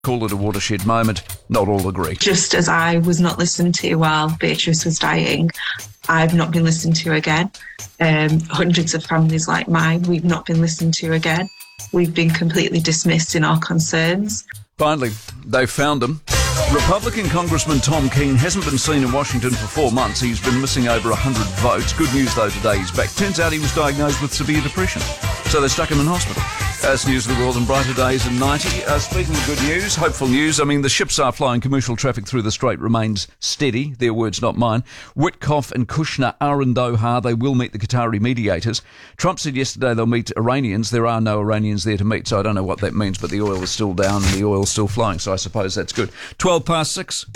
Call it a watershed moment. Not all agree. Just as I was not listened to while Beatrice was dying, I've not been listened to again. Hundreds of families like mine, we've not been listened to again. We've been completely dismissed in our concerns. Finally, they found him. Republican Congressman Tom King hasn't been seen in Washington for 4 months. He's been missing over 100 votes. Good news, though, today he's back. Turns out he was diagnosed with severe depression, so they stuck him in hospital. That's News of the World and Brighter Days in 90. Speaking of good news, hopeful news, the ships are flying. Commercial traffic through the Strait remains steady. Their words, not mine. Witkoff and Kushner are in Doha. They will meet the Qatari mediators. Trump said yesterday they'll meet Iranians. There are no Iranians there to meet, so I don't know what that means, but the oil is still down and the oil is still flying, so I suppose that's good. 12 past 6.